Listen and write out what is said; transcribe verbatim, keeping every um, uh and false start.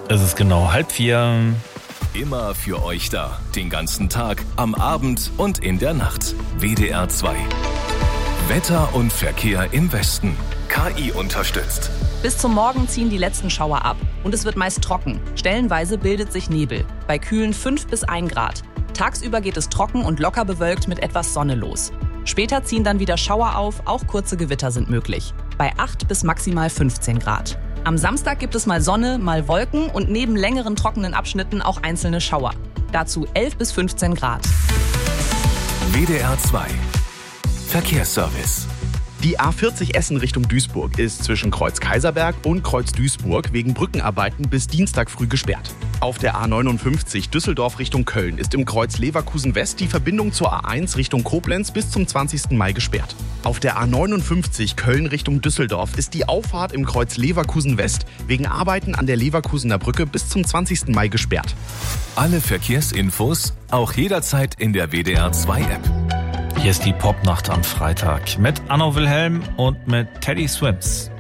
Es ist genau halb vier. Immer für euch da. Den ganzen Tag, am Abend und in der Nacht. W D R zwei. Wetter und Verkehr im Westen. K I unterstützt. Bis zum Morgen ziehen die letzten Schauer ab und es wird meist trocken. Stellenweise bildet sich Nebel, bei kühlen fünf bis ein Grad. Tagsüber geht es trocken und locker bewölkt mit etwas Sonne los. Später ziehen dann wieder Schauer auf, auch kurze Gewitter sind möglich. Bei acht bis maximal fünfzehn Grad. Am Samstag gibt es mal Sonne, mal Wolken und neben längeren trockenen Abschnitten auch einzelne Schauer. Dazu elf bis fünfzehn Grad. W D R zwei. Verkehrsservice. Die A vierzig Essen Richtung Duisburg ist zwischen Kreuz Kaiserberg und Kreuz Duisburg wegen Brückenarbeiten bis Dienstag früh gesperrt. Auf der A neunundfünfzig Düsseldorf Richtung Köln ist im Kreuz Leverkusen West die Verbindung zur A eins Richtung Koblenz bis zum zwanzigsten Mai gesperrt. Auf der A neunundfünfzig Köln Richtung Düsseldorf ist die Auffahrt im Kreuz Leverkusen West wegen Arbeiten an der Leverkusener Brücke bis zum zwanzigsten Mai gesperrt. Alle Verkehrsinfos auch jederzeit in der W D R zwei App. Hier ist die Popnacht am Freitag mit Anno Wilhelm und mit Teddy Swims.